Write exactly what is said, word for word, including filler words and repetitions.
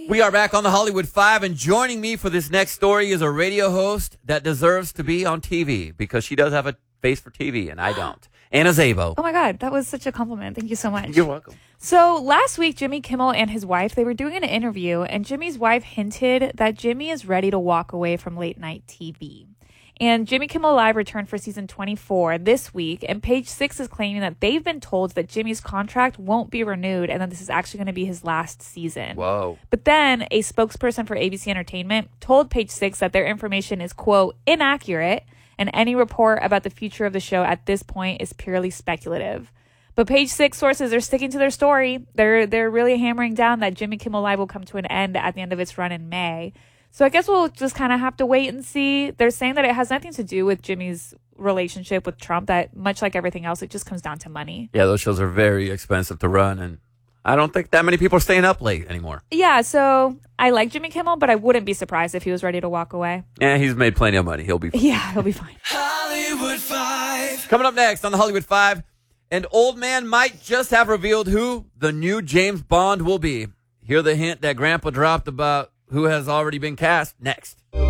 We are back on the Hollywood Five, and joining me for this next story is a radio host that deserves to be on T V because she does have a face for T V, and I don't. Anna Szabo. Oh, my God. That was such a compliment. Thank you so much. You're welcome. So last week, Jimmy Kimmel and his wife, they were doing an interview, and Jimmy's wife hinted that Jimmy is ready to walk away from late night T V. And Jimmy Kimmel Live returned for season twenty-four this week, and Page Six is claiming that they've been told that Jimmy's contract won't be renewed and that this is actually going to be his last season. Whoa. But then a spokesperson for A B C Entertainment told Page Six that their information is, quote, inaccurate, and any report about the future of the show at this point is purely speculative. But Page Six sources are sticking to their story. They're they're really hammering down that Jimmy Kimmel Live will come to an end at the end of its run in May. So I guess we'll just kind of have to wait and see. They're saying that it has nothing to do with Jimmy's relationship with Trump, that much like everything else, it just comes down to money. Yeah, those shows are very expensive to run, and I don't think that many people are staying up late anymore. Yeah, so I like Jimmy Kimmel, but I wouldn't be surprised if he was ready to walk away. Yeah, he's made plenty of money. He'll be fine. Yeah, he'll be fine. Hollywood Five. Coming up next on the Hollywood Five, an old man might just have revealed who the new James Bond will be. Hear the hint that Grandpa dropped about who has already been cast next.